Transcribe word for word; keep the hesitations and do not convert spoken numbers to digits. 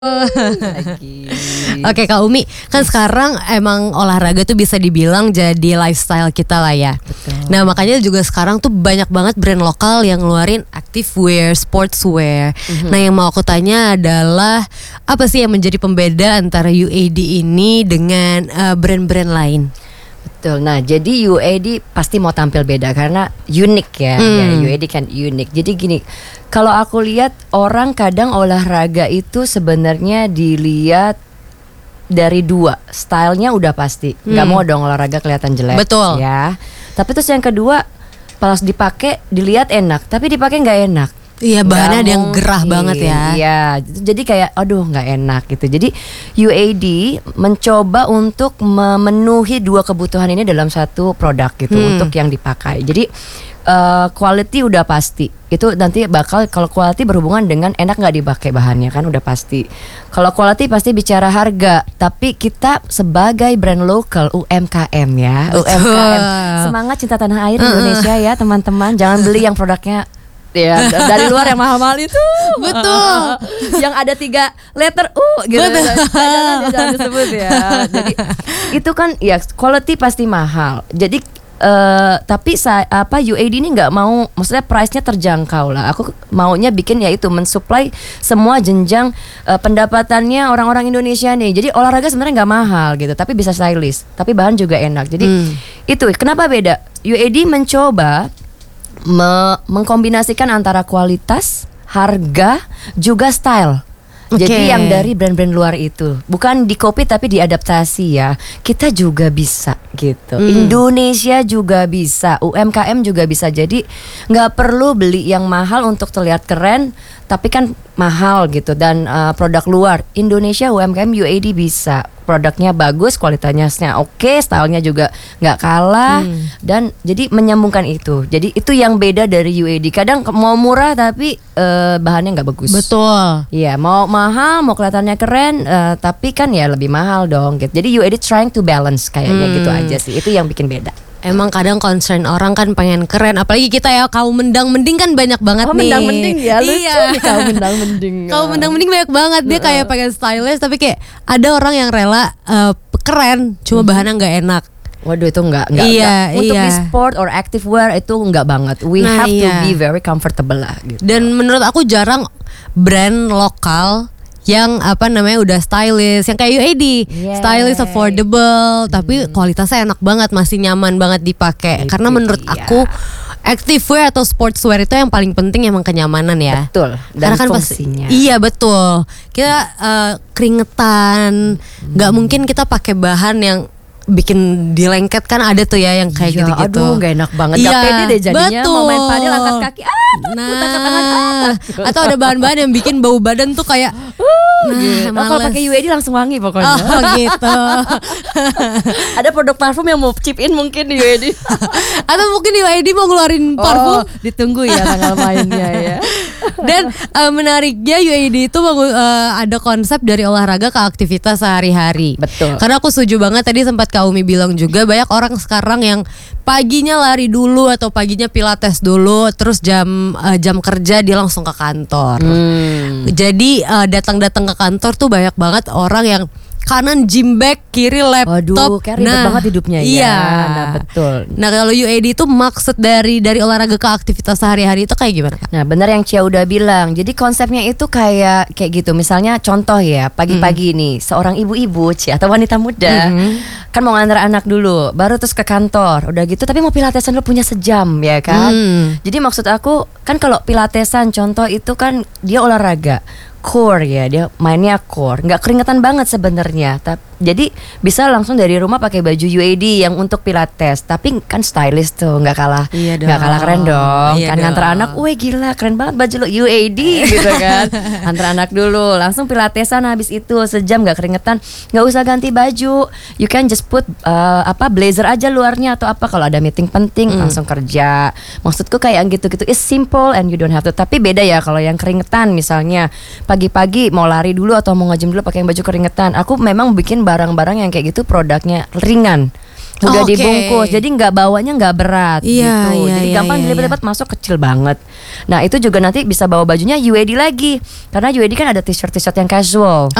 Lagi. Oke Kak Umi, kan sekarang emang olahraga tuh bisa dibilang jadi lifestyle kita lah ya. Betul. Nah makanya juga sekarang tuh banyak banget brand lokal yang ngeluarin activewear, sportswear. Mm-hmm. Nah yang mau aku tanya adalah apa sih yang menjadi pembeda antara U A D ini dengan uh, brand-brand lain? Betul. Nah, jadi U A D pasti mau tampil beda karena unik ya. Hmm. Ya, U A D kan unik. Jadi gini, kalau aku lihat orang kadang olahraga itu sebenarnya dilihat dari dua, stylenya udah pasti. Hmm. Gak mau dong olahraga kelihatan jelek. Betul. Ya. Tapi terus yang kedua, pas dipakai dilihat enak, tapi dipakai nggak enak. Iya, bahannya Gak ada yang gerah mungkin. banget ya. Iya, jadi kayak aduh nggak enak gitu. Jadi U A D mencoba untuk memenuhi dua kebutuhan ini dalam satu produk gitu Hmm. untuk yang dipakai. Jadi uh, quality udah pasti. Itu nanti bakal kalau quality berhubungan dengan enak nggak dipakai bahannya kan udah pasti. Kalau quality pasti bicara harga. Tapi kita sebagai brand lokal U M K M ya, U M K M semangat cinta tanah air Indonesia ya teman-teman. Jangan beli yang produknya ya dari luar yang mahal-mahal itu. Betul. Yang ada tiga letter U gitu. Jangan, jangan disebut ya. Jadi itu kan ya quality pasti mahal. Jadi uh, tapi saya apa U A D ini nggak mau, maksudnya price-nya terjangkau lah. Aku maunya bikin ya itu mensuplai semua jenjang uh, pendapatannya orang-orang Indonesia nih. Jadi olahraga sebenarnya nggak mahal gitu, tapi bisa stylish, tapi bahan juga enak. Jadi hmm. itu kenapa beda? U A D mencoba Me- mengkombinasikan antara kualitas, harga, juga style. Okay. Jadi yang dari brand-brand luar itu bukan di copy tapi diadaptasi ya. Kita juga bisa gitu. Mm. Indonesia juga bisa, U M K M juga bisa. Jadi nggak perlu beli yang mahal untuk terlihat keren, tapi kan mahal gitu. Dan uh, produk luar Indonesia U M K M U A D bisa. Produknya bagus, kualitasnya oke, stylenya juga nggak kalah, hmm. dan jadi menyambungkan itu. Jadi itu yang beda dari U A D. Kadang mau murah tapi uh, bahannya nggak bagus. Betul. Iya, mau mahal, mau kelihatannya keren, uh, tapi kan ya lebih mahal dong. Gitu. Jadi U A D trying to balance kayaknya hmm. gitu aja sih. Itu yang bikin beda. Emang kadang concern orang kan pengen keren, apalagi kita ya kaum mendang mending kan banyak banget oh, nih. Mendang mending ya, lucu iya. nih kaum mendang mending. Kaum mendang mending banyak banget, dia kayak pengen stylish tapi kayak ada orang yang rela uh, keren, cuma bahannya nggak enak. Waduh itu enggak, enggak, iya, enggak. Untuk iya. di sport or active wear itu enggak banget. We nah, have iya. to be very comfortable lah gitu. Dan menurut aku jarang brand lokal yang apa namanya udah stylish, yang kayak U A D, yeah. stylish, affordable, hmm. tapi kualitasnya enak banget, masih nyaman banget dipakai. Karena menurut iya. aku activewear atau sportswear itu yang paling penting emang kenyamanan ya. Betul. Dan karena kan fungsinya. Pas, iya betul. Kita uh, keringetan, nggak hmm. mungkin kita pakai bahan yang bikin dilengket kan ada tuh ya yang kayak ya, gitu-gitu. Aduh gak enak banget. Iya, gak pede deh jadinya. betul. Mau main padel angkat kaki. Ah nah, atau ada bahan-bahan yang bikin bau badan tuh kayak Nah, gitu. Oh, kalau pakai U A D langsung wangi pokoknya. Oh gitu. Ada produk parfum yang mau chip in mungkin di U A D. Atau mungkin U A D mau ngeluarin parfum. Oh, ditunggu ya tanggal mainnya ya. Dan uh, menariknya U A D itu uh, ada konsep dari olahraga ke aktivitas sehari-hari. Betul. Karena aku setuju banget tadi sempat Kak Umi bilang juga banyak orang sekarang yang paginya lari dulu atau paginya pilates dulu, terus jam uh, jam kerja dia langsung ke kantor. Hmm. Jadi uh, datang-datang ke kantor tuh banyak banget orang yang kanan gym bag, kiri laptop. Waduh, kayak ribet nah, banget hidupnya ya. Iya. Nah, betul. Nah, kalau U A D itu maksud dari dari olahraga ke aktivitas sehari-hari itu kayak gimana, Kak? Nah, benar yang Cia udah bilang. Jadi konsepnya itu kayak kayak gitu. Misalnya contoh ya, pagi-pagi hmm. nih seorang ibu-ibu Cia atau wanita muda hmm. kan mau ngantar anak dulu, baru terus ke kantor. Udah gitu tapi mau pilatesan dulu punya sejam ya kan. Hmm. Jadi maksud aku kan kalau pilatesan contoh itu kan dia olahraga core ya, dia mainnya core, nggak keringetan banget sebenarnya. Tapi jadi bisa langsung dari rumah pakai baju U A D yang untuk pilates, tapi kan stylish tuh, nggak kalah, iya nggak kalah keren dong. Iya kan dong. nganter anak, wih gila keren banget baju lo U A D gitu kan. Antar anak dulu, langsung pilatesan habis itu sejam nggak keringetan, nggak usah ganti baju. You can just put uh, apa blazer aja luarnya atau apa kalau ada meeting penting mm. langsung kerja. Maksudku kayak gitu-gitu, it's simple and you don't have to. Tapi beda ya kalau yang keringetan misalnya pagi-pagi mau lari dulu atau mau nge-gym dulu pakai baju keringetan. Aku memang bikin barang-barang yang kayak gitu produknya ringan. udah Oke. dibungkus, jadi nggak bawanya nggak berat Iya, gitu, iya, jadi iya, gampang iya, dilipat-lipat masuk kecil banget. Nah itu juga nanti bisa bawa bajunya U A D lagi, karena U A D kan ada t-shirt t-shirt yang casual.